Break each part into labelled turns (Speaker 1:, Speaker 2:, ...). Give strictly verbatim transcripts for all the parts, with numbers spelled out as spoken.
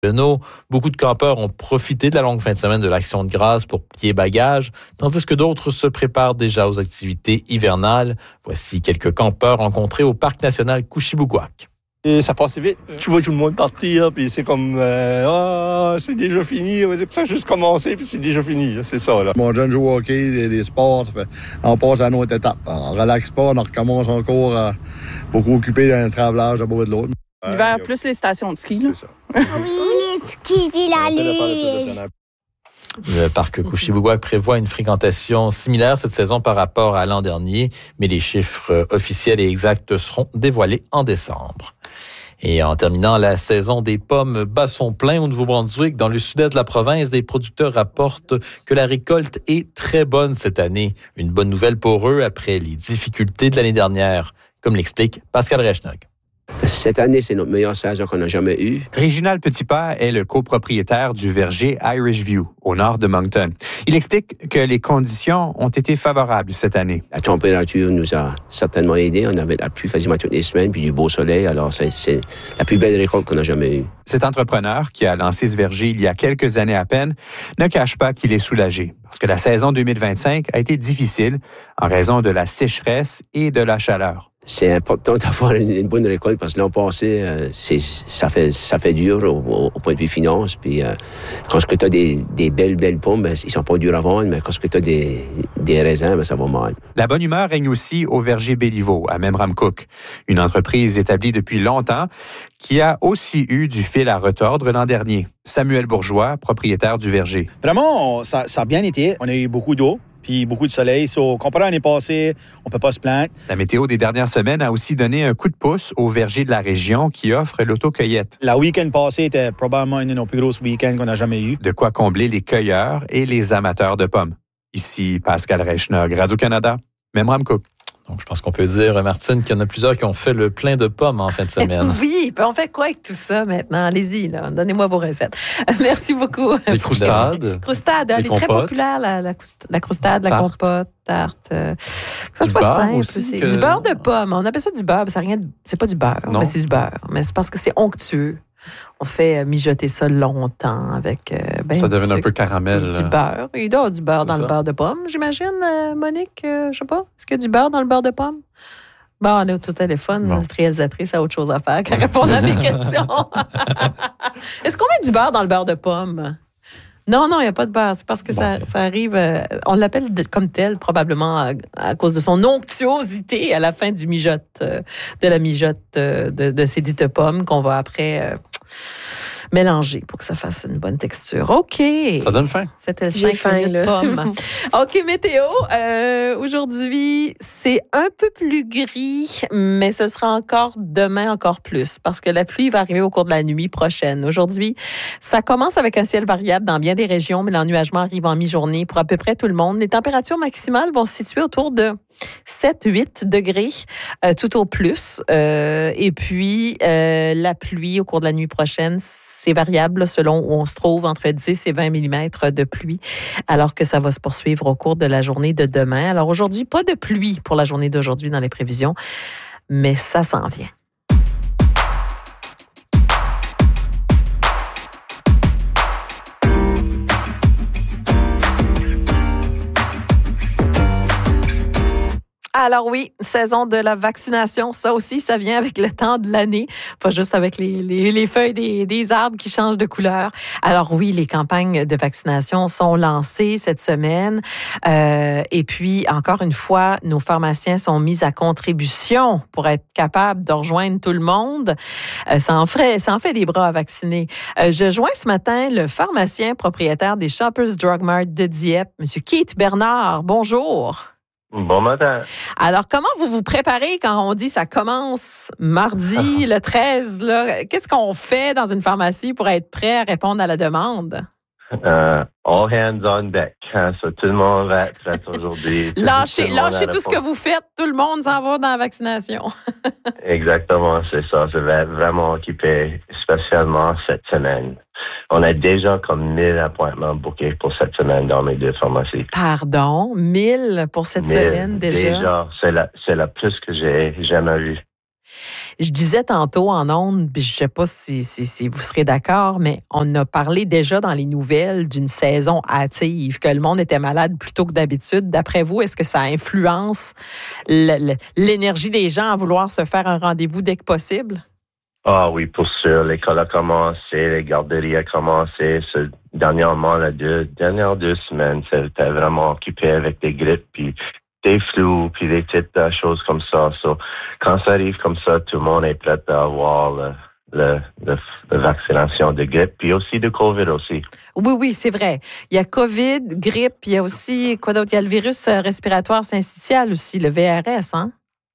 Speaker 1: Beaucoup de campeurs ont profité de la longue fin de semaine de l'Action de grâce pour plier bagages, tandis que d'autres se préparent déjà aux activités hivernales. Voici quelques campeurs rencontrés au Parc national Couchibougouac.
Speaker 2: Et ça passait vite. Tu vois tout le monde partir, puis c'est comme euh, ah, c'est déjà fini. Ça a juste commencé, puis c'est déjà fini. C'est ça, là.
Speaker 3: Mon jeune joue au hockey, les, les sports, ça fait, on passe à une autre étape. On relaxe pas, on recommence encore à beaucoup occupé d'un travelage à bout de l'autre.
Speaker 4: L'hiver, ouais, plus les stations de ski, là.
Speaker 3: C'est ça.
Speaker 5: Oui, les skis, puis la luge.
Speaker 1: Le parc Couchibougouac prévoit une fréquentation similaire cette saison par rapport à l'an dernier, mais les chiffres officiels et exacts seront dévoilés en décembre. Et en terminant, la saison des pommes bat son plein au Nouveau-Brunswick. Dans le sud-est de la province, des producteurs rapportent que la récolte est très bonne cette année. Une bonne nouvelle pour eux après les difficultés de l'année dernière, comme l'explique Pascal Rechnog.
Speaker 6: Cette année, c'est notre meilleure saison qu'on a jamais eue.
Speaker 7: Réginald Petitpas est le copropriétaire du verger Irish View, au nord de Moncton. Il explique que les conditions ont été favorables cette année.
Speaker 6: La température nous a certainement aidés. On avait de la pluie quasiment toutes les semaines, puis du beau soleil. Alors, c'est, c'est la plus belle récolte qu'on a jamais eue.
Speaker 7: Cet entrepreneur, qui a lancé ce verger il y a quelques années à peine, ne cache pas qu'il est soulagé. Parce que la saison deux mille vingt-cinq a été difficile en raison de la sécheresse et de la chaleur.
Speaker 6: C'est important d'avoir une, une bonne récolte parce que l'an passé, euh, c'est, ça, fait, ça fait dur au, au point de vue finance. Puis euh, quand tu as des, des belles, belles pommes, ben, ils sont pas durs à vendre, mais quand tu as des, des raisins, ben, ça va mal.
Speaker 7: La bonne humeur règne aussi au verger Béliveau, à Memramcook, une entreprise établie depuis longtemps qui a aussi eu du fil à retordre l'an dernier. Samuel Bourgeois, propriétaire du verger.
Speaker 8: Vraiment, ça, ça a bien été. On a eu beaucoup d'eau. Puis beaucoup de soleil. So, comparé à l'année passée, on ne peut pas se plaindre.
Speaker 7: La météo des dernières semaines a aussi donné un coup de pouce aux vergers de la région qui offrent l'autocueillette.
Speaker 8: La week-end passée était probablement une de nos plus grosses week-ends qu'on a jamais eu.
Speaker 7: De quoi combler les cueilleurs et les amateurs de pommes. Ici Pascal Rechnog, Radio-Canada, Memramcook.
Speaker 1: Donc, je pense qu'on peut dire, Martine, qu'il y en a plusieurs qui ont fait le plein de pommes en fin de semaine.
Speaker 9: Oui, on fait quoi avec tout ça maintenant? Allez-y, là, donnez-moi vos recettes. Merci beaucoup.
Speaker 1: Les croustades.
Speaker 9: Croustades, elle est très populaire, la, la, la croustade, la tarte. Compote, tarte. Euh, ça soit simple. Aussi, c'est que... Du beurre de pomme. On appelle ça du beurre, mais ça rien de... c'est pas du beurre, non. mais c'est du beurre. Mais c'est parce que c'est onctueux. On fait mijoter ça longtemps avec ben,
Speaker 10: ça devient un peu caramel.
Speaker 9: Du beurre. Il doit y avoir du beurre c'est dans ça. Le beurre de pomme, j'imagine, euh, Monique. Euh, je sais pas. Est-ce qu'il y a du beurre dans le beurre de pomme? Bon, on est au téléphone. Bon. Notre réalisatrice a autre chose à faire qu'à répondre à mes questions. Est-ce qu'on met du beurre dans le beurre de pomme? Non, non, il n'y a pas de beurre. C'est parce que bon. ça, ça arrive... Euh, on l'appelle de, comme tel, probablement à, à cause de son onctuosité à la fin du mijote, euh, de la mijote euh, de, de ces dites pommes qu'on va après... Euh, mélanger pour que ça fasse une bonne texture. OK.
Speaker 10: Ça donne faim.
Speaker 9: C'était le cinq faim, minutes là. Pomme. OK, météo. Euh, aujourd'hui, c'est un peu plus gris, mais ce sera encore demain encore plus parce que la pluie va arriver au cours de la nuit prochaine. Aujourd'hui, ça commence avec un ciel variable dans bien des régions, mais l'ennuagement arrive en mi-journée pour à peu près tout le monde. Les températures maximales vont se situer autour de sept à huit degrés euh, tout au plus. Euh, et puis, euh, la pluie au cours de la nuit prochaine, c'est variable selon où on se trouve, entre dix et vingt millimètres de pluie, alors que ça va se poursuivre au cours de la journée de demain. Alors aujourd'hui, pas de pluie pour la journée d'aujourd'hui dans les prévisions, mais ça s'en vient. Alors oui, saison de la vaccination, ça aussi, ça vient avec le temps de l'année, pas juste avec les, les, les feuilles des, des arbres qui changent de couleur. Alors oui, les campagnes de vaccination sont lancées cette semaine. Euh, et puis, encore une fois, nos pharmaciens sont mis à contribution pour être capables de rejoindre tout le monde. Euh, ça en ferait, ça en fait des bras à vacciner. Euh, je joins ce matin le pharmacien propriétaire des Shoppers Drug Mart de Dieppe, M. Keith Bernard. Bonjour.
Speaker 11: Bon matin.
Speaker 9: Alors, comment vous vous préparez quand on dit ça commence mardi, le treize? Là? Qu'est-ce qu'on fait dans une pharmacie pour être prêt à répondre à la demande?
Speaker 11: Uh, all hands on deck. Hein? So, tout le monde va être prêt aujourd'hui.
Speaker 9: lâchez tout, lâchez tout ce que vous faites. Tout le monde s'en va dans la vaccination.
Speaker 11: Exactement, c'est ça. Je vais être vraiment occupé, spécialement cette semaine. On a déjà comme mille appointements bookés pour cette semaine dans mes deux pharmacies.
Speaker 9: Pardon? mille pour cette
Speaker 11: mille,
Speaker 9: semaine déjà?
Speaker 11: Déjà, c'est la, c'est la plus que j'ai jamais vue.
Speaker 9: Je disais tantôt en ondes, puis je ne sais pas si, si, si vous serez d'accord, mais on a parlé déjà dans les nouvelles d'une saison hâtive, que le monde était malade plus tôt que d'habitude. D'après vous, est-ce que ça influence le, le, l'énergie des gens à vouloir se faire un rendez-vous dès que possible?
Speaker 11: Ah oui, pour sûr. L'école a commencé, les garderies ont commencé. Ce, dernièrement, les deux dernières deux semaines, c'était vraiment occupé avec des grippes, puis des flous, puis des petites uh, choses comme ça. So, quand ça arrive comme ça, tout le monde est prêt à avoir le, le, le, la vaccination de grippe, puis aussi de COVID aussi.
Speaker 9: Oui, oui, c'est vrai. Il y a COVID, grippe, puis il y a aussi, quoi d'autre? Il y a le virus respiratoire syncytial aussi, le V R S, hein?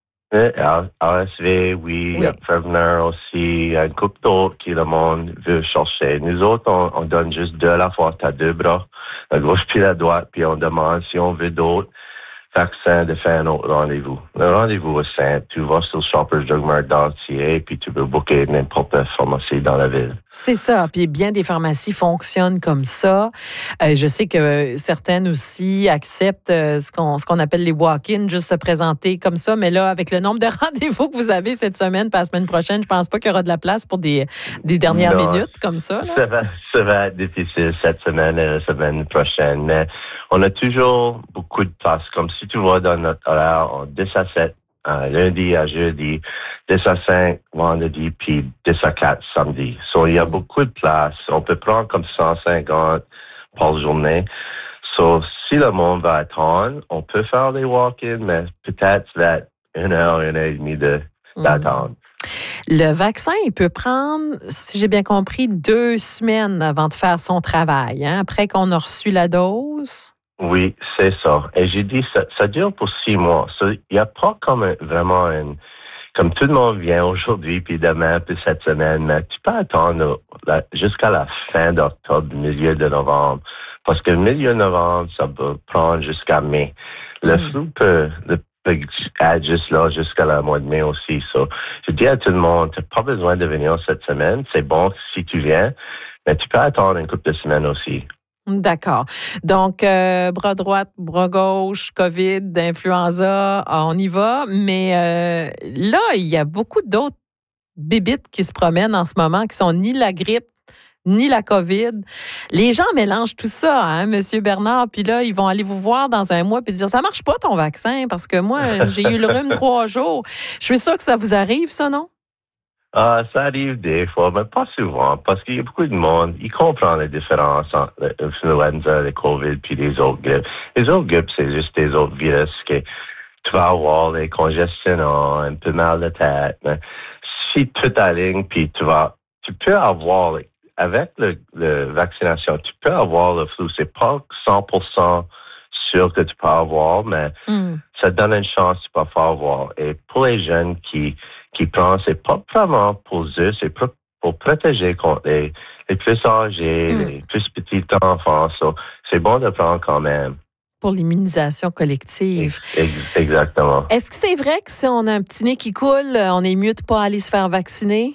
Speaker 11: R S V, oui, il y a Prevnar aussi, il y a une couple d'autres que le monde veut chercher. Nous autres, on, on donne juste deux à la fois, t'as deux bras, la gauche puis la droite, puis on demande si on veut d'autres vaccins de faire un autre rendez-vous. Le rendez-vous est simple. Tu vas sur Shoppers Drug Mart d'entier, puis tu peux booker n'importe quelle pharmacie dans la ville.
Speaker 9: C'est ça. Puis bien des pharmacies fonctionnent comme ça. Euh, je sais que certaines aussi acceptent euh, ce qu'on ce qu'on appelle les walk-ins, juste se présenter comme ça. Mais là, avec le nombre de rendez-vous que vous avez cette semaine, pas la semaine prochaine, je pense pas qu'il y aura de la place pour des, des dernières non, minutes comme ça. Là.
Speaker 11: Ça va, ça va être difficile cette semaine et la semaine prochaine. Mais on a toujours beaucoup de places. Comme si tu vois dans notre horaire, on dix à sept, euh, lundi à jeudi, dix à cinq, vendredi, puis dix à quatre, samedi. So, il y a beaucoup de places. On peut prendre comme cent cinquante par journée. So, si le monde va attendre, on peut faire des walk-ins, mais peut-être ça va être une heure, une heure et demie de, d'attendre.
Speaker 9: Le vaccin, il peut prendre, si j'ai bien compris, deux semaines avant de faire son travail, hein, après qu'on a reçu la dose.
Speaker 11: Oui, c'est ça. Et j'ai dit, ça, ça dure pour six mois. Il n'y a pas comme un, vraiment une... Comme tout le monde vient aujourd'hui, puis demain, puis cette semaine, mais tu peux attendre la, jusqu'à la fin d'octobre, milieu de novembre. Parce que milieu de novembre, ça peut prendre jusqu'à mai. Le mm. flou peut, le, peut être juste là, jusqu'à la mois de mai aussi. So, je dis à tout le monde, tu n'as pas besoin de venir cette semaine. C'est bon si tu viens, mais tu peux attendre une couple de semaines aussi.
Speaker 9: D'accord. Donc, euh, bras droit, bras gauche, COVID, influenza, on y va. Mais euh, là, il y a beaucoup d'autres bébites qui se promènent en ce moment, qui sont ni la grippe, ni la COVID. Les gens mélangent tout ça, hein, Monsieur Bernard. Puis là, ils vont aller vous voir dans un mois puis dire, ça marche pas ton vaccin, parce que moi, j'ai eu le rhume trois jours. Je suis sûre que ça vous arrive, ça, non?
Speaker 11: Ah, ça arrive des fois, mais pas souvent, parce qu'il y a beaucoup de monde, ils comprennent les différences entre l'influenza, le COVID, puis les autres grippes. Les autres grippes, c'est juste des autres virus que tu vas avoir, les congestions, un peu mal de tête. Mais si tout aligne, puis tu vas, tu peux avoir, avec le, le vaccination, tu peux avoir le flou. C'est pas cent pour cent sûr que tu peux avoir, mais mm. ça te donne une chance de pas faire avoir. Et pour les jeunes qui qui prend, c'est pas vraiment pour eux, c'est pour, pour protéger contre les, les plus âgés, mm. les plus petits enfants. So, c'est bon de prendre quand même.
Speaker 9: Pour l'immunisation collective.
Speaker 11: Ex- exactement.
Speaker 9: Est-ce que c'est vrai que si on a un petit nez qui coule, on est mieux de pas aller se faire vacciner?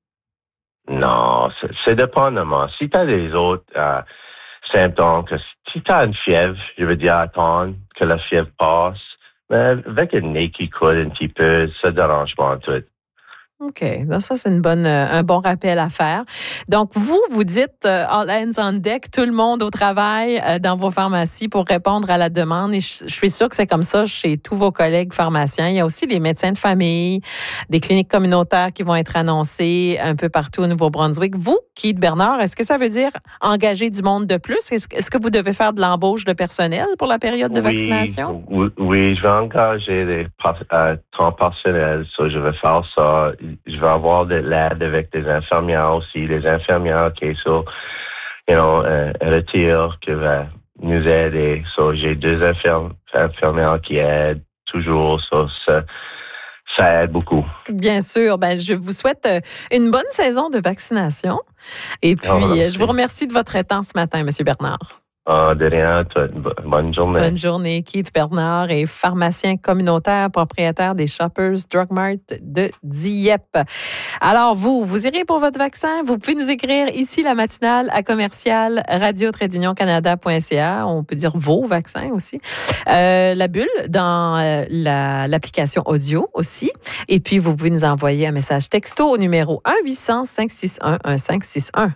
Speaker 11: Non, c'est, c'est dépendamment. Si tu as des autres euh, symptômes, que si tu as une fièvre, je veux dire attendre que la fièvre passe. Mais avec un nez qui coule un petit peu, ça ne dérange pas en tout.
Speaker 9: OK. Donc ça, c'est une bonne, un bon rappel à faire. Donc, vous, vous dites euh, all hands on deck, tout le monde au travail euh, dans vos pharmacies pour répondre à la demande. Et je, je suis sûre que c'est comme ça chez tous vos collègues pharmaciens. Il y a aussi les médecins de famille, des cliniques communautaires qui vont être annoncées un peu partout au Nouveau-Brunswick. Vous, Keith Bernard, est-ce que ça veut dire engager du monde de plus? Est-ce, est-ce que vous devez faire de l'embauche de personnel pour la période de
Speaker 11: oui,
Speaker 9: vaccination?
Speaker 11: Oui, oui, je vais engager des euh, temps personnels. So je vais faire ça. Je vais avoir de l'aide avec des infirmières aussi, des infirmières qui sont, you know, un retire qui va nous aider. So, j'ai deux infirm- infirmières qui aident toujours. So, ça, ça aide beaucoup.
Speaker 9: Bien sûr. Ben, je vous souhaite une bonne saison de vaccination. Et puis, oh, je vous remercie de votre temps ce matin, M. Bernard.
Speaker 11: Ah, de rien. Bonne journée.
Speaker 9: Bonne journée. Keith Bernard est pharmacien communautaire, propriétaire des Shoppers Drug Mart de Dieppe. Alors, vous, vous irez pour votre vaccin? Vous pouvez nous écrire ici la matinale à commercial radio tiret union canada point c a. On peut dire vos vaccins aussi. Euh, la bulle dans euh, la, l'application audio aussi. Et puis, vous pouvez nous envoyer un message texto au numéro un huit cents cinq six un un cinq six un.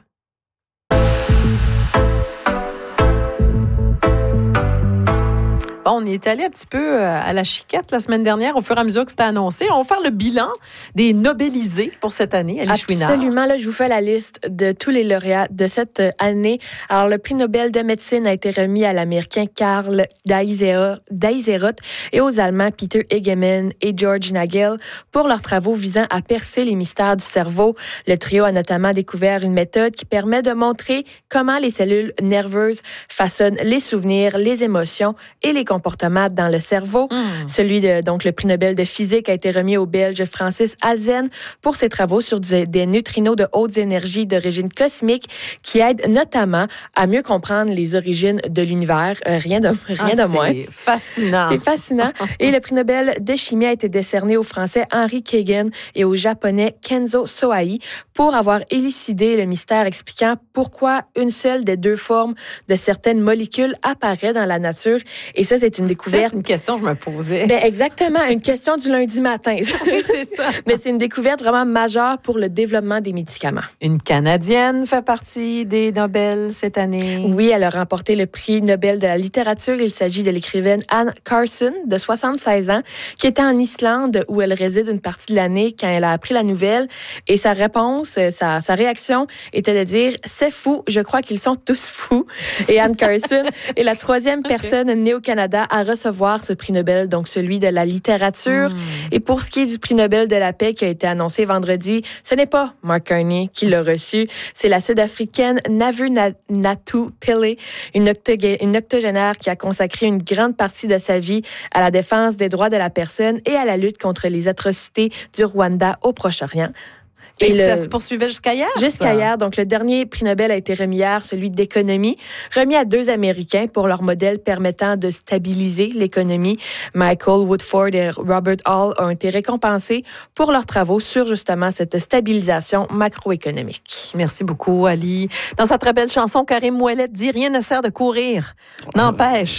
Speaker 9: Bon, on est allé un petit peu à la chiquette la semaine dernière, au fur et à mesure que c'était annoncé. On va faire le bilan des Nobelisés pour cette année. Ali Chouinard.
Speaker 12: Absolument. Là, je vous fais la liste de tous les lauréats de cette année. Alors, le prix Nobel de médecine a été remis à l'Américain Karl Deiseroth et aux Allemands Peter Egemann et George Nagel pour leurs travaux visant à percer les mystères du cerveau. Le trio a notamment découvert une méthode qui permet de montrer comment les cellules nerveuses façonnent les souvenirs, les émotions et les comportements dans le cerveau. Mmh. Celui de, donc, le prix Nobel de physique a été remis au Belge Francis Alzen pour ses travaux sur du, des neutrinos de hautes énergies d'origine cosmique qui aident notamment à mieux comprendre les origines de l'univers. Euh, rien de, rien
Speaker 9: ah,
Speaker 12: de moins.
Speaker 9: C'est fascinant.
Speaker 12: C'est fascinant. Et le prix Nobel de chimie a été décerné au Français Henry Kagan et au Japonais Kenzo Sohei pour avoir élucidé le mystère expliquant pourquoi une seule des deux formes de certaines molécules apparaît dans la nature. Et ça, c'est une découverte.
Speaker 9: Ça, c'est une question que je me posais.
Speaker 12: Ben, exactement, une question du lundi matin.
Speaker 9: Oui, c'est ça.
Speaker 12: Mais c'est une découverte vraiment majeure pour le développement des médicaments.
Speaker 9: Une Canadienne fait partie des Nobel cette année.
Speaker 12: Oui, elle a remporté le prix Nobel de la littérature. Il s'agit de l'écrivaine Anne Carson, de soixante-seize ans, qui était en Islande où elle réside une partie de l'année quand elle a appris la nouvelle. Et sa réponse, sa, sa réaction était de dire « C'est fou, je crois qu'ils sont tous fous ». Et Anne Carson est la troisième okay. personne née au Canada à recevoir ce prix Nobel, donc celui de la littérature. Mm. Et pour ce qui est du prix Nobel de la paix qui a été annoncé vendredi, ce n'est pas Mark Carney qui l'a reçu, c'est la Sud-Africaine Navu Natu Pillay, une, octog- une octogénaire qui a consacré une grande partie de sa vie à la défense des droits de la personne et à la lutte contre les atrocités du Rwanda au Proche-Orient.
Speaker 9: Et, et
Speaker 12: le,
Speaker 9: ça se poursuivait jusqu'à hier?
Speaker 12: Jusqu'à
Speaker 9: ça.
Speaker 12: hier. Donc, le dernier prix Nobel a été remis hier, celui d'économie, remis à deux Américains pour leur modèle permettant de stabiliser l'économie. Michael Woodford et Robert Hall ont été récompensés pour leurs travaux sur justement cette stabilisation macroéconomique.
Speaker 9: Merci beaucoup, Ali. Dans sa très belle chanson, Karim Ouellet dit « Rien ne sert de courir. N'empêche. »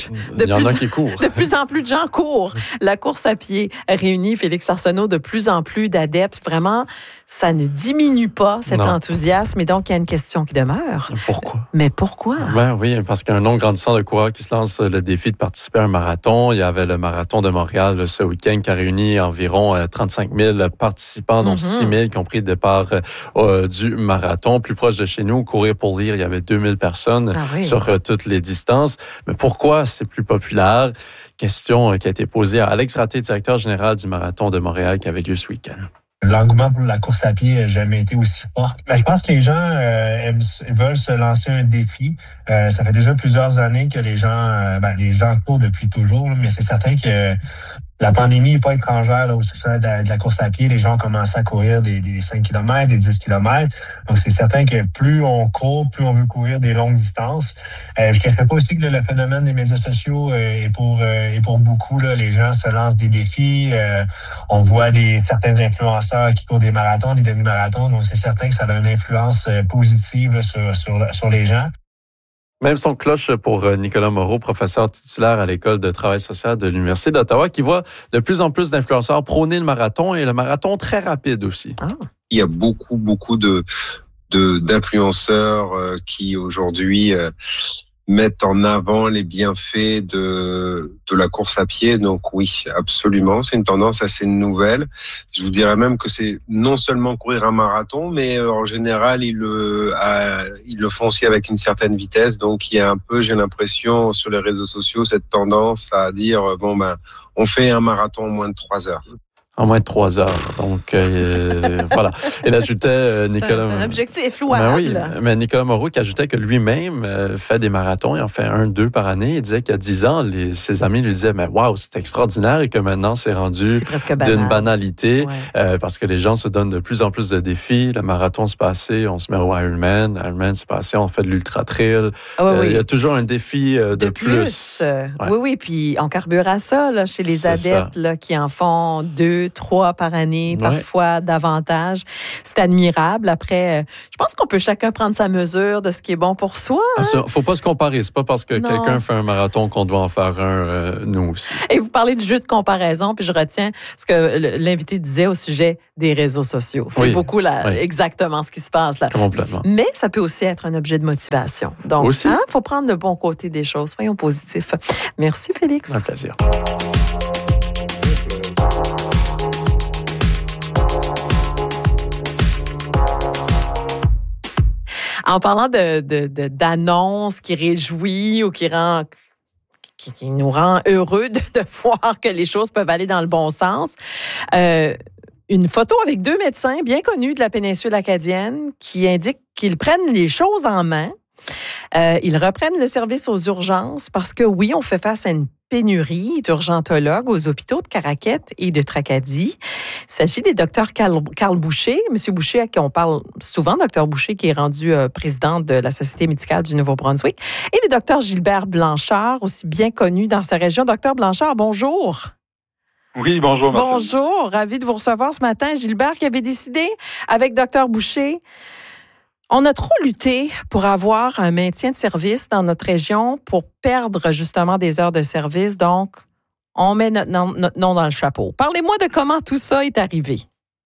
Speaker 10: Il y en a qui courent.
Speaker 9: De plus en plus de gens courent. La course à pied réunit, Félix Arsenault, de plus en plus d'adeptes. Vraiment, ça ne diminue pas cet non. enthousiasme. Et donc, il y a une question qui demeure.
Speaker 10: Pourquoi?
Speaker 9: Mais pourquoi?
Speaker 10: Ben oui, parce qu'il y a un nombre grandissant de coureurs qui se lancent le défi de participer à un marathon. Il y avait le marathon de Montréal ce week-end qui a réuni environ trente-cinq mille participants, dont mm-hmm. six mille qui ont pris le départ euh, du marathon. Plus proche de chez nous, Courir pour lire, il y avait deux mille personnes ah oui. sur euh, toutes les distances. Mais pourquoi c'est plus populaire? Question qui a été posée à Alex Raté, directeur général du marathon de Montréal qui avait lieu ce week-end.
Speaker 13: L'engouement pour la course à pied n'a jamais été aussi fort. Mais je pense que les gens euh, aiment, veulent se lancer un défi. Euh, ça fait déjà plusieurs années que les gens, euh, ben, les gens courent depuis toujours, mais c'est certain que la pandémie n'est pas étrangère là, au succès de la, de la course à pied. Les gens ont commencé à courir des, des cinq kilomètres, des dix kilomètres. Donc, c'est certain que plus on court, plus on veut courir des longues distances. Euh, je ne cacherai pas aussi que le, le phénomène des médias sociaux euh, est pour euh, est pour beaucoup. Là, les gens se lancent des défis. Euh, on voit des certains influenceurs qui courent des marathons, des demi-marathons. Donc, c'est certain que ça a une influence euh, positive là, sur, sur, sur les gens.
Speaker 10: Même son cloche pour Nicolas Moreau, professeur titulaire à l'École de travail social de l'Université d'Ottawa, qui voit de plus en plus d'influenceurs prôner le marathon et le marathon très rapide aussi.
Speaker 9: Ah.
Speaker 14: Il y a beaucoup, beaucoup de, de d'influenceurs euh, qui aujourd'hui euh, mettent en avant les bienfaits de de la course à pied. Donc oui, absolument, c'est une tendance assez nouvelle. Je vous dirais même que c'est non seulement courir un marathon, mais euh, en général, ils le euh, ils le font aussi avec une certaine vitesse. Donc il y a un peu, j'ai l'impression, sur les réseaux sociaux, cette tendance à dire bon ben on fait un marathon en moins de trois heures.
Speaker 10: En moins de trois heures. Donc, euh, voilà. Il ajoutait euh, Nicolas...
Speaker 9: C'est un, un objectif louable.
Speaker 10: Ben oui, mais Nicolas Moreau qui ajoutait que lui-même euh, fait des marathons. Il en fait un, deux par année. Il disait qu'il y a dix ans, les, ses amis lui disaient « Mais waouh, c'est extraordinaire » et que maintenant, c'est rendu
Speaker 9: c'est banal.
Speaker 10: d'une banalité
Speaker 9: ouais.
Speaker 10: euh, parce que les gens se donnent de plus en plus de défis. Le marathon, c'est passé, on se met au Ironman. Ironman, c'est passé, on fait de l'ultra-trail.
Speaker 9: Ah, oui,
Speaker 10: euh,
Speaker 9: oui.
Speaker 10: Il y a toujours un défi euh, de,
Speaker 9: de plus. plus. Euh, ouais. Oui, oui. Puis on carbure à ça là, chez les c'est adeptes là, qui en font deux, trois par année. Année, parfois ouais. davantage. C'est admirable. Après, euh, je pense qu'on peut chacun prendre sa mesure de ce qui est bon pour soi. Il
Speaker 10: hein? ne faut pas se comparer. C'est pas parce que non. quelqu'un fait un marathon qu'on doit en faire un, euh, nous aussi.
Speaker 9: Et vous parlez du jeu de comparaison, puis je retiens ce que l'invité disait au sujet des réseaux sociaux. C'est oui. beaucoup là, oui. exactement ce qui se passe là.
Speaker 10: Complètement.
Speaker 9: Mais ça peut aussi être un objet de motivation. Donc, il hein, faut prendre le bon côté des choses. Soyons positifs. Merci, Félix.
Speaker 10: Un plaisir.
Speaker 9: En parlant de, de, de, d'annonces qui réjouit ou qui, rend, qui, qui nous rend heureux de, de voir que les choses peuvent aller dans le bon sens, euh, une photo avec deux médecins bien connus de la péninsule acadienne qui indiquent qu'ils prennent les choses en main. Euh, ils reprennent le service aux urgences parce que, oui, on fait face à une pénurie d'urgentologues aux hôpitaux de Caraquet et de Tracadie. Il s'agit des docteurs Carl, Carl Boucher, M. Boucher, à qui on parle souvent, docteur Boucher, qui est rendu euh, président de la Société médicale du Nouveau-Brunswick, et le docteur Gilbert Blanchard, aussi bien connu dans sa région. Docteur Blanchard, bonjour.
Speaker 15: Oui, bonjour. Martin.
Speaker 9: Bonjour, ravi de vous recevoir ce matin. Gilbert qui avait décidé, avec docteur Boucher, on a trop lutté pour avoir un maintien de service dans notre région pour perdre justement des heures de service. Donc, on met notre nom, notre nom dans le chapeau. Parlez-moi de comment tout ça est arrivé.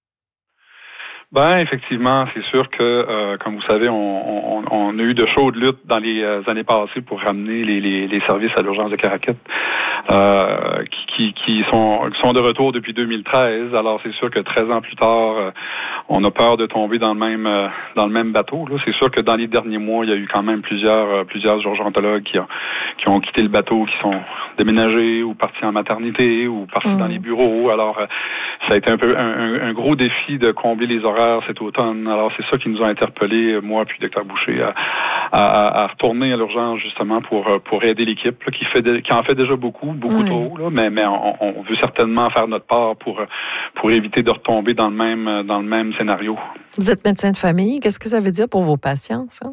Speaker 15: Ben effectivement, c'est sûr que, euh, comme vous savez, on, on, on a eu de chaudes luttes dans les euh, années passées pour ramener les, les, les services à l'urgence de Caraquet, euh, qui, qui, qui, sont, qui sont de retour depuis deux mille treize. Alors c'est sûr que treize ans plus tard, euh, on a peur de tomber dans le même euh, dans le même bateau. Là. C'est sûr que dans les derniers mois, il y a eu quand même plusieurs euh, plusieurs urgentologues qui ont, qui ont quitté le bateau, qui sont déménagés ou partis en maternité ou partis mmh. dans les bureaux. Alors euh, ça a été un peu un, un gros défi de combler les horaires cet automne. Alors, c'est ça qui nous a interpellés, moi puis docteur Boucher, à, à, à retourner à l'urgence, justement, pour, pour aider l'équipe, là, qui, fait de, qui en fait déjà beaucoup, beaucoup oui. trop, là, mais, mais on, on veut certainement faire notre part pour, pour éviter de retomber dans le même, dans le même scénario.
Speaker 9: Vous êtes médecin de famille. Qu'est-ce que ça veut dire pour vos patients, ça?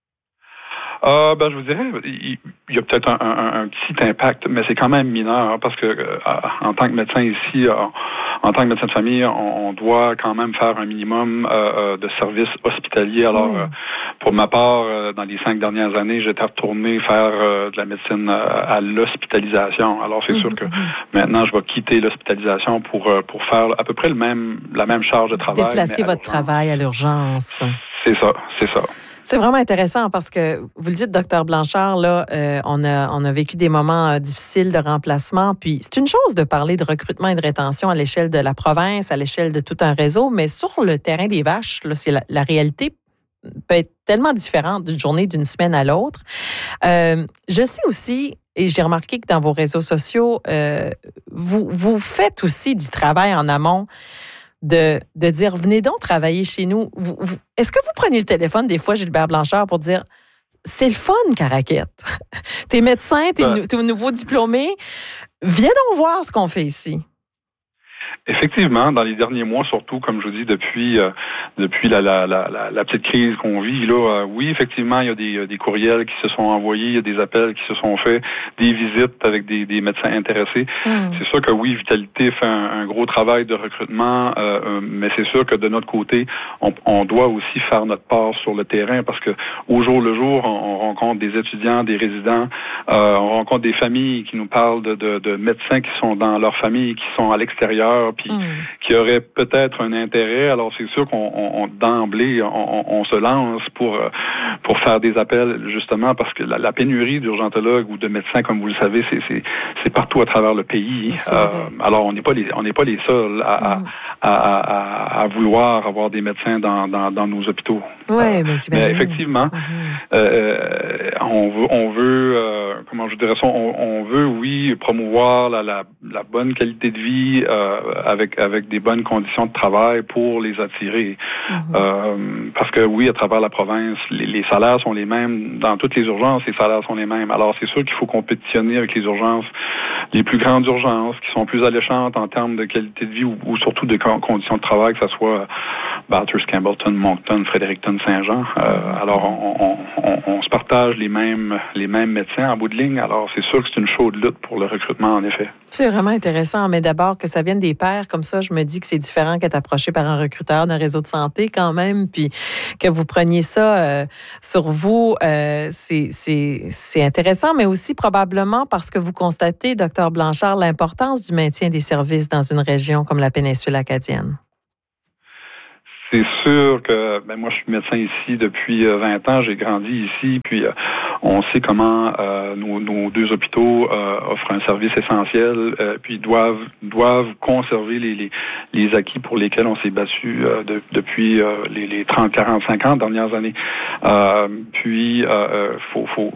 Speaker 15: Euh, ben, je vous dirais, il, il y a peut-être un, un, un petit impact, mais c'est quand même mineur, hein, parce que euh, en tant que médecin ici, euh, en tant que médecin de famille, on, on doit quand même faire un minimum euh, de services hospitaliers. Alors, oui. euh, pour ma part, euh, dans les cinq dernières années, j'étais retourné faire euh, de la médecine euh, à l'hospitalisation. Alors, c'est mmh, sûr que mmh. maintenant, je vais quitter l'hospitalisation pour euh, pour faire à peu près le même la même charge de travail.
Speaker 9: Déplacer votre travail à l'urgence.
Speaker 15: C'est ça, c'est ça.
Speaker 9: C'est vraiment intéressant parce que, vous le dites, docteur Blanchard, là, euh, on, a, on a vécu des moments euh, difficiles de remplacement. Puis, c'est une chose de parler de recrutement et de rétention à l'échelle de la province, à l'échelle de tout un réseau, mais sur le terrain des vaches, là, c'est la, la réalité peut être tellement différente d'une journée, d'une semaine à l'autre. Euh, je sais aussi, et j'ai remarqué que dans vos réseaux sociaux, euh, vous, vous faites aussi du travail en amont. De, de dire, venez donc travailler chez nous. Vous, vous, est-ce que vous prenez le téléphone des fois, Gilbert Blanchard, pour dire, c'est le fun, Caraquet. T'es médecin, t'es, ben, t'es nouveau diplômé. Viens donc voir ce qu'on fait ici.
Speaker 15: Effectivement, dans les derniers mois, surtout, comme je vous dis, depuis euh, depuis la, la, la, la petite crise qu'on vit, là, euh, oui, effectivement, il y a des, des courriels qui se sont envoyés, il y a des appels qui se sont faits, des visites avec des, des médecins intéressés. Mm. C'est sûr que oui, Vitalité fait un, un gros travail de recrutement, euh, mais c'est sûr que de notre côté, on, on doit aussi faire notre part sur le terrain parce que au jour le jour, on, on rencontre des étudiants, des résidents, euh, on rencontre des familles qui nous parlent de, de, de médecins qui sont dans leur famille, qui sont à l'extérieur, puis mmh. qui aurait peut-être un intérêt. Alors, c'est sûr qu'on on, d'emblée, on, on se lance pour pour faire des appels, justement, parce que la, la pénurie d'urgentologues ou de médecins, comme vous le savez, c'est, c'est, c'est partout à travers le pays. Euh, alors, on n'est pas les on n'est pas les seuls à, mmh. à, à, à, à vouloir avoir des médecins dans, dans, dans nos hôpitaux.
Speaker 9: Oui,
Speaker 15: euh,
Speaker 9: mais,
Speaker 15: mais effectivement, mmh. euh, on veut, on veut euh, comment je dirais ça, on, on veut, oui, promouvoir la, la, la bonne qualité de vie euh, avec avec des bonnes conditions de travail pour les attirer. Mm-hmm. Euh, parce que oui, à travers la province, les, les salaires sont les mêmes. Dans toutes les urgences, les salaires sont les mêmes. Alors, c'est sûr qu'il faut compétitionner avec les urgences, les plus grandes urgences, qui sont plus alléchantes en termes de qualité de vie ou, ou surtout de conditions de travail, que ce soit Bathurst, Campbellton, Moncton, Fredericton, Saint-Jean. Euh, alors, on, on, on, on se partage les mêmes les mêmes médecins en bout de ligne. Alors, c'est sûr que c'est une chaude lutte pour le recrutement, en effet.
Speaker 9: C'est vraiment intéressant, mais d'abord, que ça vienne des pairs, comme ça, je me dis que c'est différent qu'être approché par un recruteur d'un réseau de santé quand même, puis que vous preniez ça euh, sur vous, euh, c'est, c'est, c'est intéressant, mais aussi probablement parce que vous constatez, docteur Blanchard, l'importance du maintien des services dans une région comme la péninsule acadienne.
Speaker 15: C'est sûr que ben moi je suis médecin ici depuis vingt ans, j'ai grandi ici, puis euh, on sait comment euh, nos, nos deux hôpitaux euh, offrent un service essentiel, euh, puis doivent doivent conserver les, les les acquis pour lesquels on s'est battu euh, de, depuis euh, les, les trente, quarante, cinquante dernières années. Euh, puis euh, faut faut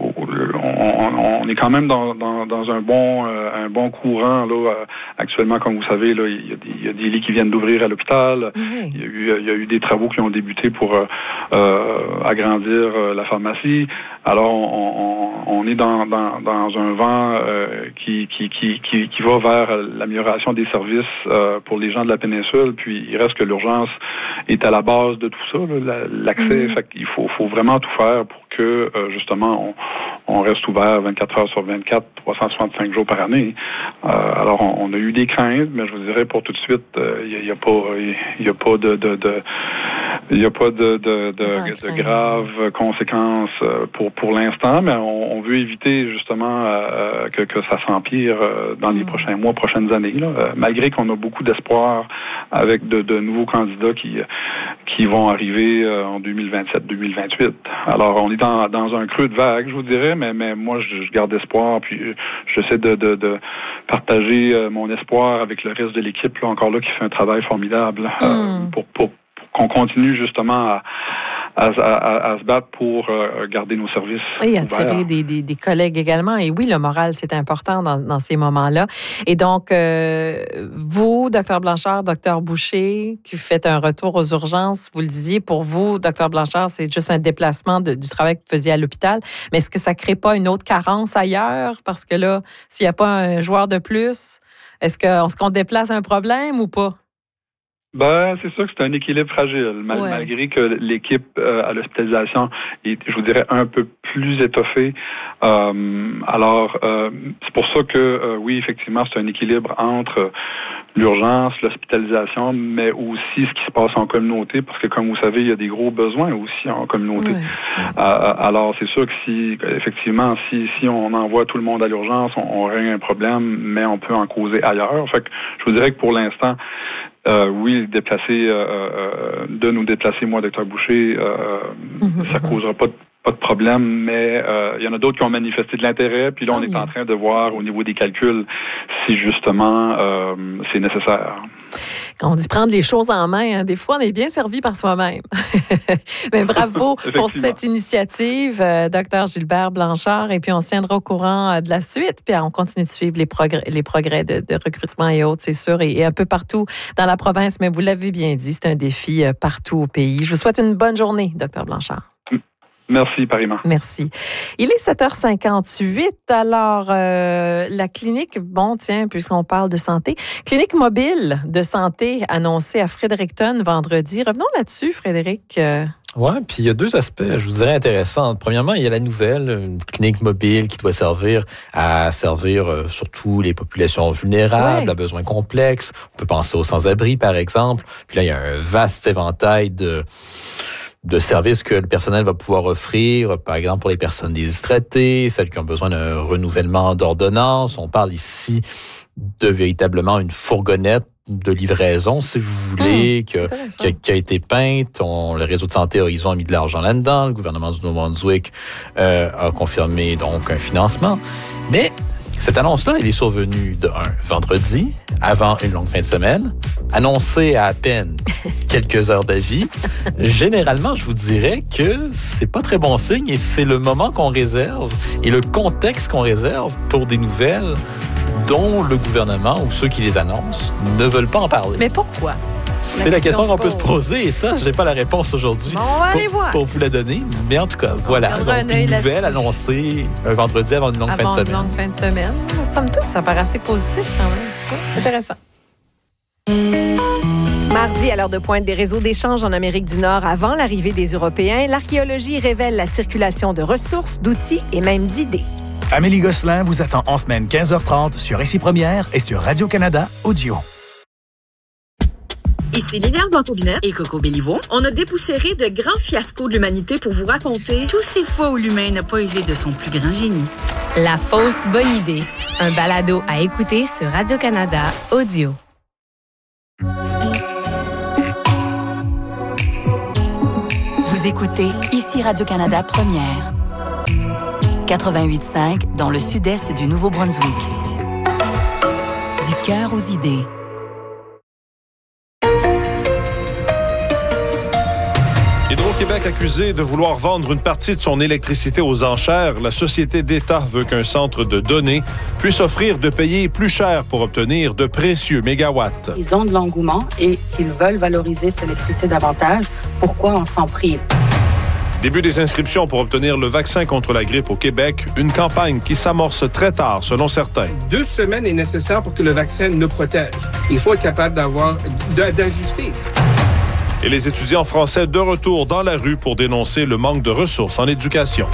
Speaker 15: on, on est quand même dans dans, dans un bon euh, un bon courant là euh, actuellement, comme vous savez là, il y a des il y a des lits qui viennent d'ouvrir à l'hôpital. Oui. Il y a eu il y a eu des travaux qui ont débuté pour euh, euh, agrandir euh, la pharmacie. Alors, on, on, on est dans, dans, dans un vent euh, qui, qui, qui, qui, qui va vers l'amélioration des services euh, pour les gens de la péninsule. Puis, il reste que l'urgence est à la base de tout ça, là, l'accès. Mm-hmm. Fait qu'il faut, faut vraiment tout faire pour que, euh, justement, on, on reste ouvert vingt-quatre heures sur vingt-quatre, trois cent soixante-cinq jours par année. Euh, alors, on, on a eu des craintes, mais je vous dirais, pour tout de suite, il euh, n'y a, a pas, il y a pas de... de, de Il n'y a pas de, de, de, de graves conséquences pour, pour l'instant, mais on, on veut éviter justement euh, que, que ça s'empire dans les prochains mois, prochaines années. Là. Malgré qu'on a beaucoup d'espoir avec de, de nouveaux candidats qui, qui vont arriver en deux mille vingt-sept, deux mille vingt-huit. Alors, on est dans, dans un creux de vague, je vous dirais, mais, mais moi, je, je garde espoir, puis j'essaie de, de, de partager mon espoir avec le reste de l'équipe, là, encore là, qui fait un travail formidable mm. euh, pour, pour qu'on continue justement à, à, à, à se battre pour euh, garder nos services
Speaker 9: et attirer des, des, des collègues également. Et oui, le moral, c'est important dans, dans ces moments-là. Et donc, euh, vous, docteur Blanchard, docteur Boucher, qui faites un retour aux urgences, vous le disiez, pour vous, docteur Blanchard, c'est juste un déplacement de, du travail que vous faisiez à l'hôpital. Mais est-ce que ça ne crée pas une autre carence ailleurs? Parce que là, s'il n'y a pas un joueur de plus, est-ce qu'on, est-ce qu'on déplace un problème ou pas?
Speaker 15: Ben, c'est sûr que c'est un équilibre fragile, mal, ouais. malgré que l'équipe euh, à l'hospitalisation est, je vous dirais, un peu plus étoffée. Euh, alors, euh, c'est pour ça que, euh, oui, effectivement, c'est un équilibre entre l'urgence, l'hospitalisation, mais aussi ce qui se passe en communauté, parce que, comme vous savez, il y a des gros besoins aussi en communauté. Ouais. Euh, alors, c'est sûr que si, effectivement, si, si on envoie tout le monde à l'urgence, on, on aurait un problème, mais on peut en causer ailleurs. Fait que je vous dirais que pour l'instant, Euh, oui, déplacer, euh, euh, de nous déplacer, moi, docteur Boucher, euh, mm-hmm. ça causera pas de, pas de problème, mais euh, il y en a d'autres qui ont manifesté de l'intérêt, puis là, on est en train de voir au niveau des calculs si, justement, euh, c'est nécessaire.
Speaker 9: Quand on dit prendre les choses en main, hein, des fois, on est bien servi par soi-même. Mais bravo pour cette initiative, euh, docteur Gilbert Blanchard, et puis on se tiendra au courant euh, de la suite, puis on continue de suivre les progrès, les progrès de, de recrutement et autres, c'est sûr, et, et un peu partout dans la province, mais vous l'avez bien dit, c'est un défi euh, partout au pays. Je vous souhaite une bonne journée, docteur Blanchard.
Speaker 15: Merci, pareillement.
Speaker 9: Merci. Il est sept heures cinquante-huit. Alors, euh, la clinique, bon, tiens, puisqu'on parle de santé, clinique mobile de santé annoncée à Fredericton vendredi. Revenons là-dessus, Frédéric. Euh...
Speaker 1: Oui, puis il y a deux aspects, je vous dirais, intéressants. Premièrement, il y a la nouvelle, une clinique mobile qui doit servir à servir euh, surtout les populations vulnérables, ouais. à besoins complexes. On peut penser aux sans-abri, par exemple. Puis là, il y a un vaste éventail de... de services que le personnel va pouvoir offrir, par exemple pour les personnes déshydratées, celles qui ont besoin d'un renouvellement d'ordonnance. On parle ici de véritablement une fourgonnette de livraison, si vous voulez, mmh, que, qui, a, qui a été peinte. On, le réseau de santé Horizon a mis de l'argent là-dedans. Le gouvernement du Nouveau-Brunswick euh, a confirmé donc un financement. Mais Cette annonce-là, elle est survenue de un, vendredi, avant une longue fin de semaine, annoncée à à peine quelques heures d'avis. Généralement, je vous dirais que c'est pas très bon signe et c'est le moment qu'on réserve et le contexte qu'on réserve pour des nouvelles dont le gouvernement ou ceux qui les annoncent ne veulent pas en parler.
Speaker 9: Mais pourquoi?
Speaker 1: C'est la, la question, question qu'on peut se poser et ça, je n'ai pas la réponse aujourd'hui
Speaker 9: bon, on va aller
Speaker 1: pour,
Speaker 9: voir.
Speaker 1: pour vous la donner. Mais en tout cas, on voilà. Donc, une nouvelle annoncée un vendredi avant une longue
Speaker 9: avant
Speaker 1: fin de semaine.
Speaker 9: Avant une longue fin de semaine. Somme toute, ça paraît assez positif quand même. Ouais, intéressant.
Speaker 16: Mardi, à l'heure de pointe des réseaux d'échange en Amérique du Nord avant l'arrivée des Européens, l'archéologie révèle la circulation de ressources, d'outils et même d'idées.
Speaker 17: Amélie Gosselin vous attend en semaine quinze heures trente sur Ici Première et sur Radio-Canada Audio.
Speaker 18: Ici Liliane Blanc-Aubinette et Coco Béliveau. On a dépoussiéré de grands fiascos de l'humanité pour vous raconter tous ces fois où l'humain n'a pas usé de son plus grand génie.
Speaker 19: La fausse bonne idée. Un balado à écouter sur Radio-Canada Audio.
Speaker 20: Vous écoutez Ici Radio-Canada Première. quatre-vingt-huit virgule cinq dans le sud-est du Nouveau-Brunswick. Du cœur aux idées.
Speaker 21: Hydro-Québec accusé de vouloir vendre une partie de son électricité aux enchères. La société d'État veut qu'un centre de données puisse offrir de payer plus cher pour obtenir de précieux mégawatts.
Speaker 22: Ils ont de l'engouement et s'ils veulent valoriser cette électricité davantage, pourquoi on s'en prive?
Speaker 21: Début des inscriptions pour obtenir le vaccin contre la grippe au Québec, une campagne qui s'amorce très tard selon certains.
Speaker 23: Deux semaines est nécessaire pour que le vaccin nous protège. Il faut être capable d'avoir, d'ajuster.
Speaker 21: Et les étudiants français de retour dans la rue pour dénoncer le manque de ressources en éducation.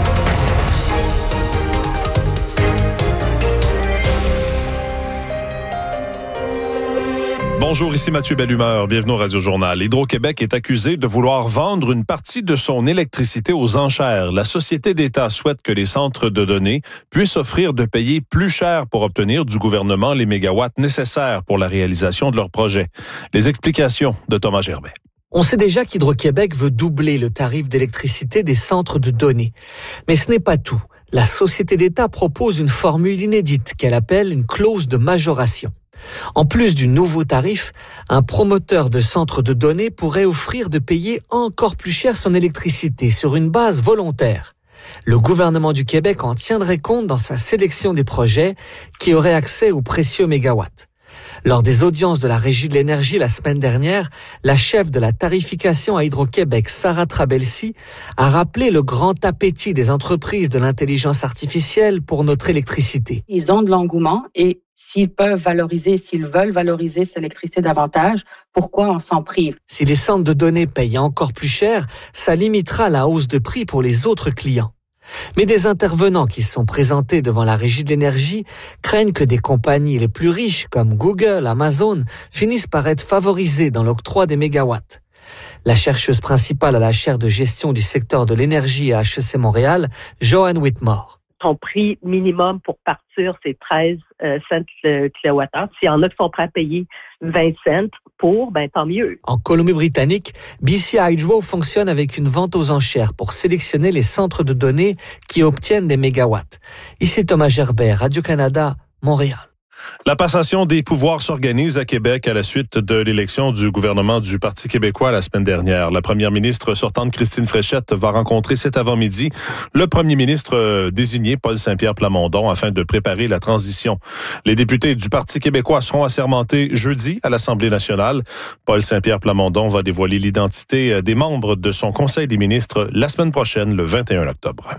Speaker 21: Bonjour, ici Mathieu Bellumeur. Bienvenue au Radio-Journal. Hydro-Québec est accusé de vouloir vendre une partie de son électricité aux enchères. La société d'État souhaite que les centres de données puissent offrir de payer plus cher pour obtenir du gouvernement les mégawatts nécessaires pour la réalisation de leur projet. Les explications de Thomas Gerbet.
Speaker 24: On sait déjà qu'Hydro-Québec veut doubler le tarif d'électricité des centres de données. Mais ce n'est pas tout. La société d'État propose une formule inédite qu'elle appelle une clause de majoration. En plus du nouveau tarif, un promoteur de centres de données pourrait offrir de payer encore plus cher son électricité sur une base volontaire. Le gouvernement du Québec en tiendrait compte dans sa sélection des projets qui auraient accès aux précieux mégawatts. Lors des audiences de la Régie de l'énergie la semaine dernière, la chef de la tarification à Hydro-Québec, Sarah Trabelsi, a rappelé le grand appétit des entreprises de l'intelligence artificielle pour notre électricité.
Speaker 22: Ils ont de l'engouement et s'ils peuvent valoriser, s'ils veulent valoriser cette électricité davantage, pourquoi on s'en prive?
Speaker 24: Si les centres de données payent encore plus cher, ça limitera la hausse de prix pour les autres clients. Mais des intervenants qui se sont présentés devant la Régie de l'énergie craignent que des compagnies les plus riches comme Google, Amazon finissent par être favorisées dans l'octroi des mégawatts. La chercheuse principale à la chaire de gestion du secteur de l'énergie à H E C Montréal, Joanne Whitmore.
Speaker 25: Son prix minimum pour partir, c'est treize euh, cents le kilowattheure. S'il y en a qui sont prêts à payer vingt cents pour, ben tant mieux.
Speaker 24: En Colombie-Britannique, B C Hydro fonctionne avec une vente aux enchères pour sélectionner les centres de données qui obtiennent des mégawatts. Ici Thomas Gerbet, Radio-Canada, Montréal.
Speaker 21: La passation des pouvoirs s'organise à Québec à la suite de l'élection du gouvernement du Parti québécois la semaine dernière. La première ministre sortante, Christine Fréchette, va rencontrer cet avant-midi le premier ministre désigné, Paul Saint-Pierre Plamondon, afin de préparer la transition. Les députés du Parti québécois seront assermentés jeudi à l'Assemblée nationale. Paul Saint-Pierre Plamondon va dévoiler l'identité des membres de son Conseil des ministres la semaine prochaine, le vingt et un octobre.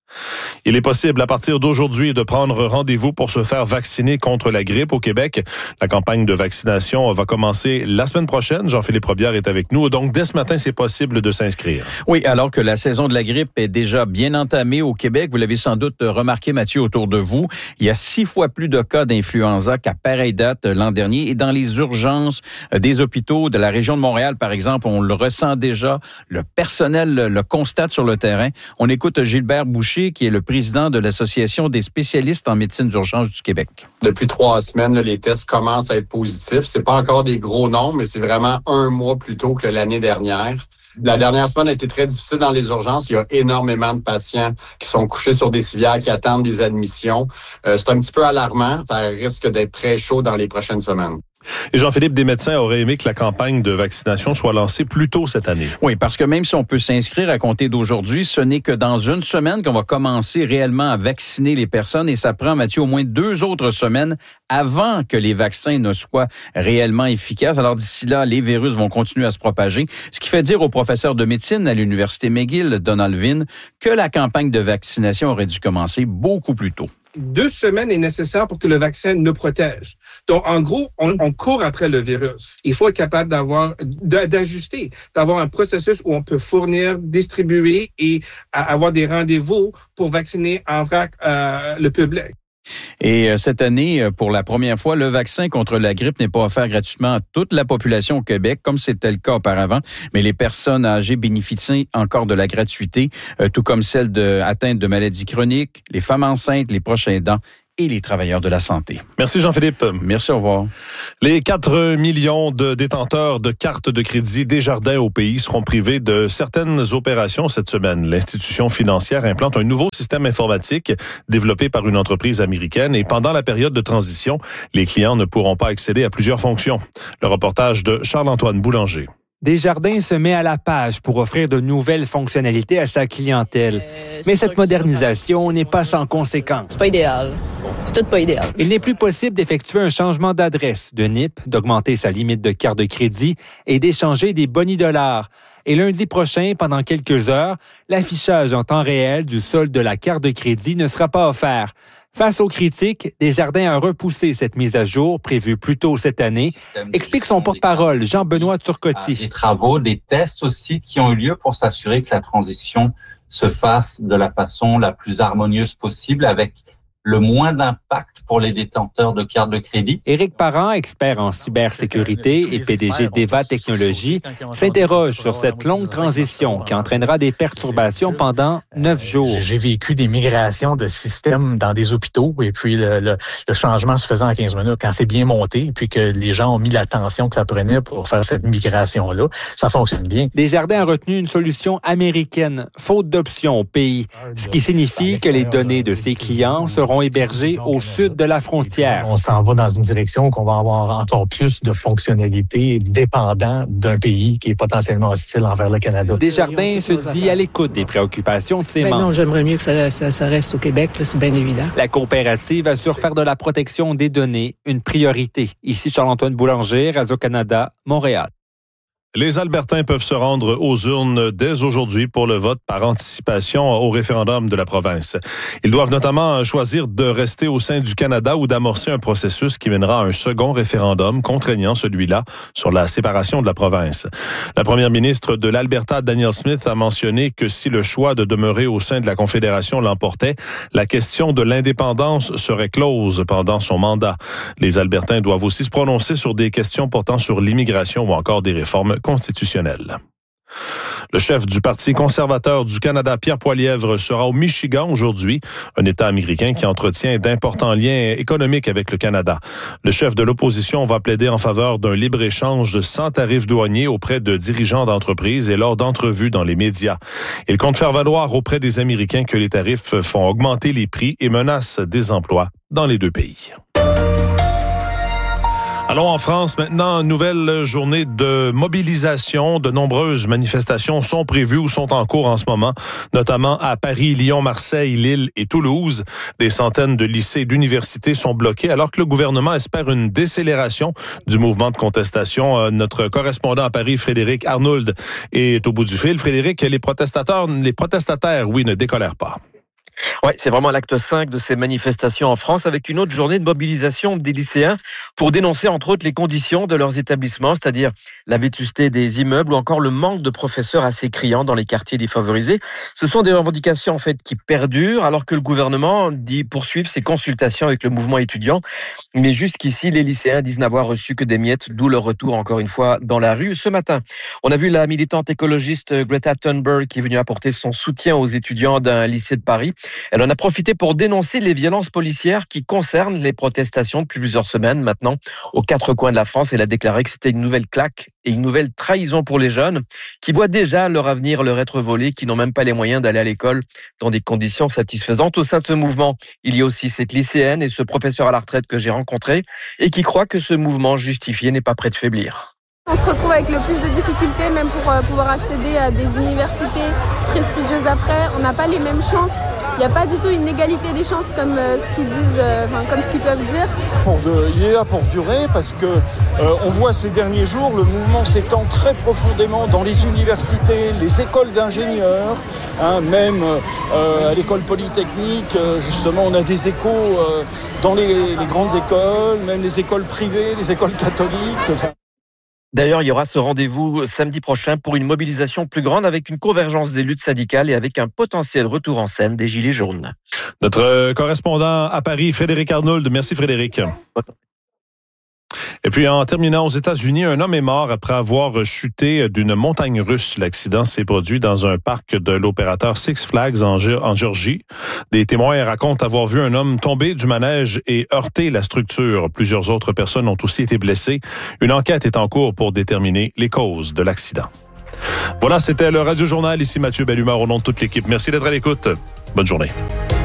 Speaker 21: Il est possible à partir d'aujourd'hui de prendre rendez-vous pour se faire vacciner contre la grippe au Québec. La campagne de vaccination va commencer la semaine prochaine. Jean-Philippe Robillard est avec nous. Donc, dès ce matin, c'est possible de s'inscrire.
Speaker 26: Oui, alors que la saison de la grippe est déjà bien entamée au Québec. Vous l'avez sans doute remarqué, Mathieu, autour de vous. Il y a six fois plus de cas d'influenza qu'à pareille date l'an dernier. Et dans les urgences des hôpitaux de la région de Montréal, par exemple, on le ressent déjà. Le personnel le constate sur le terrain. On écoute Gilbert Boucher, qui est le président de l'Association des spécialistes en médecine d'urgence du Québec.
Speaker 27: Depuis trois semaines, là, les tests commencent à être positifs. C'est pas encore des gros nombres, mais c'est vraiment un mois plus tôt que l'année dernière. La dernière semaine a été très difficile dans les urgences. Il y a énormément de patients qui sont couchés sur des civières, qui attendent des admissions. Euh, c'est un petit peu alarmant. Ça risque d'être très chaud dans les prochaines semaines.
Speaker 21: Et Jean-Philippe, des médecins auraient aimé que la campagne de vaccination soit lancée plus tôt cette année.
Speaker 26: Oui, parce que même si on peut s'inscrire à compter d'aujourd'hui, ce n'est que dans une semaine qu'on va commencer réellement à vacciner les personnes et ça prend, Mathieu, au moins deux autres semaines avant que les vaccins ne soient réellement efficaces. Alors d'ici là, les virus vont continuer à se propager, ce qui fait dire au professeur de médecine à l'Université McGill, Donald Vin, que la campagne de vaccination aurait dû commencer beaucoup plus tôt.
Speaker 23: Deux semaines est nécessaire pour que le vaccin nous protège. Donc, en gros, on, on court après le virus. Il faut être capable d'avoir, d'ajuster, d'avoir un processus où on peut fournir, distribuer et avoir des rendez-vous pour vacciner en vrac euh, le public.
Speaker 26: Et cette année, pour la première fois, le vaccin contre la grippe n'est pas offert gratuitement à toute la population au Québec, comme c'était le cas auparavant, mais les personnes âgées bénéficient encore de la gratuité, tout comme celles de, atteintes de maladies chroniques, les femmes enceintes, les proches aidants et les travailleurs de la santé.
Speaker 21: Merci Jean-Philippe.
Speaker 26: Merci, au revoir.
Speaker 21: Les quatre millions de détenteurs de cartes de crédit Desjardins au pays seront privés de certaines opérations cette semaine. L'institution financière implante un nouveau système informatique développé par une entreprise américaine et pendant la période de transition, les clients ne pourront pas accéder à plusieurs fonctions. Le reportage de Charles-Antoine Boulanger.
Speaker 2: Desjardins se met à la page pour offrir de nouvelles fonctionnalités à sa clientèle.
Speaker 3: Euh,
Speaker 2: Mais cette modernisation n'est pas sans conséquences.
Speaker 3: C'est pas idéal. C'est tout pas idéal.
Speaker 2: Il n'est plus possible d'effectuer un changement d'adresse, de N I P, d'augmenter sa limite de carte de crédit et d'échanger des bonnies dollars. Et lundi prochain, pendant quelques heures, l'affichage en temps réel du solde de la carte de crédit ne sera pas offert. Face aux critiques, Desjardins a repoussé cette mise à jour prévue plus tôt cette année, explique son porte-parole Jean-Benoît Turcotte.
Speaker 4: Des travaux, des tests aussi qui ont eu lieu pour s'assurer que la transition se fasse de la façon la plus harmonieuse possible avec le moins d'impact pour les détenteurs de cartes de crédit.
Speaker 2: Éric Parent, expert en cybersécurité et P D G d'Eva Technologies, s'interroge sur cette longue transition qui entraînera des perturbations pendant neuf jours.
Speaker 5: J'ai vécu des migrations de systèmes dans des hôpitaux et puis le, le, le changement se faisait en quinze minutes. Quand c'est bien monté puis que les gens ont mis l'attention que ça prenait pour faire cette migration-là, ça fonctionne bien.
Speaker 2: Desjardins a retenu une solution américaine, faute d'options au pays, ce qui signifie que les données de ses clients seront hébergés au sud de la frontière.
Speaker 5: On s'en va dans une direction qu'on va avoir encore plus de fonctionnalités dépendant d'un pays qui est potentiellement hostile envers le Canada.
Speaker 2: Desjardins se dit à l'écoute des préoccupations de ses
Speaker 3: ben
Speaker 2: membres.
Speaker 3: Non, j'aimerais mieux que ça, ça, ça reste au Québec, là, c'est bien évident.
Speaker 2: La coopérative assure faire de la protection des données une priorité. Ici Charles-Antoine Boulanger, Radio-Canada, Montréal.
Speaker 21: Les Albertains peuvent se rendre aux urnes dès aujourd'hui pour le vote par anticipation au référendum de la province. Ils doivent notamment choisir de rester au sein du Canada ou d'amorcer un processus qui mènera à un second référendum contraignant, celui-là, sur la séparation de la province. La première ministre de l'Alberta, Danielle Smith, a mentionné que si le choix de demeurer au sein de la Confédération l'emportait, la question de l'indépendance serait close pendant son mandat. Les Albertains doivent aussi se prononcer sur des questions portant sur l'immigration ou encore des réformes constitutionnelle. Le chef du Parti conservateur du Canada, Pierre Poilievre, sera au Michigan aujourd'hui, un État américain qui entretient d'importants liens économiques avec le Canada. Le chef de l'opposition va plaider en faveur d'un libre-échange sans tarifs douaniers auprès de dirigeants d'entreprises et lors d'entrevues dans les médias. Il compte faire valoir auprès des Américains que les tarifs font augmenter les prix et menacent des emplois dans les deux pays. Allons en France maintenant, nouvelle journée de mobilisation. De nombreuses manifestations sont prévues ou sont en cours en ce moment, notamment à Paris, Lyon, Marseille, Lille et Toulouse. Des centaines de lycées et d'universités sont bloqués alors que le gouvernement espère une décélération du mouvement de contestation. Notre correspondant à Paris, Frédéric Arnould, est au bout du fil. Frédéric, les protestateurs, les protestataires, oui, ne décolèrent pas.
Speaker 6: Oui, c'est vraiment l'acte cinq de ces manifestations en France avec une autre journée de mobilisation des lycéens pour dénoncer entre autres les conditions de leurs établissements, c'est-à-dire la vétusté des immeubles ou encore le manque de professeurs assez criants dans les quartiers défavorisés. Ce sont des revendications en fait qui perdurent alors que le gouvernement dit poursuivre ses consultations avec le mouvement étudiant. Mais jusqu'ici, les lycéens disent n'avoir reçu que des miettes, d'où leur retour encore une fois dans la rue. Ce matin, on a vu la militante écologiste Greta Thunberg qui est venue apporter son soutien aux étudiants d'un lycée de Paris. Elle Elle en a profité pour dénoncer les violences policières qui concernent les protestations depuis plusieurs semaines maintenant aux quatre coins de la France. Elle a déclaré que c'était une nouvelle claque et une nouvelle trahison pour les jeunes qui voient déjà leur avenir leur être volé, qui n'ont même pas les moyens d'aller à l'école dans des conditions satisfaisantes. Au sein de ce mouvement, il y a aussi cette lycéenne et ce professeur à la retraite que j'ai rencontré et qui croit que ce mouvement justifié n'est pas prêt de faiblir.
Speaker 7: On se retrouve avec le plus de difficultés, même pour euh, pouvoir accéder à des universités prestigieuses après. On n'a pas les mêmes chances. Il n'y a pas du tout une égalité des chances comme euh, ce qu'ils disent, euh, comme ce qu'ils peuvent dire.
Speaker 8: Pour de, il est là pour durer parce que euh, on voit ces derniers jours le mouvement s'étend très profondément dans les universités, les écoles d'ingénieurs, hein, même euh, à l'école polytechnique. Euh, justement, on a des échos euh, dans les, les grandes écoles, même les écoles privées, les écoles catholiques. Enfin,
Speaker 6: D'ailleurs, il y aura ce rendez-vous samedi prochain pour une mobilisation plus grande avec une convergence des luttes syndicales et avec un potentiel retour en scène des Gilets jaunes.
Speaker 21: Notre correspondant à Paris, Frédéric Arnould. Merci Frédéric. Et puis en terminant, aux États-Unis, un homme est mort après avoir chuté d'une montagne russe. L'accident s'est produit dans un parc de l'opérateur Six Flags en, Gé- en Géorgie. Des témoins racontent avoir vu un homme tomber du manège et heurter la structure. Plusieurs autres personnes ont aussi été blessées. Une enquête est en cours pour déterminer les causes de l'accident. Voilà, c'était le Radio Journal. Ici Mathieu Bellumeur au nom de toute l'équipe. Merci d'être à l'écoute. Bonne journée.